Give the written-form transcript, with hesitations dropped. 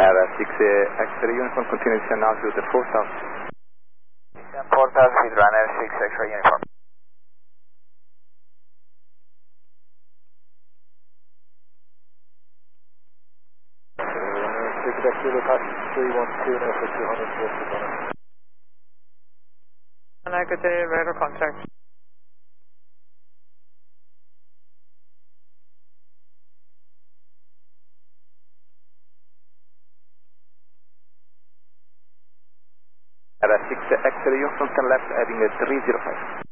6 X-ray uniform, continuation now to the 4000. 4000 feet runway 6 X-ray uniform. Quebec Zulu Taxi 312 and for 240. And I could radar contact. At 6 X-ray uniform, turn left, heading 305.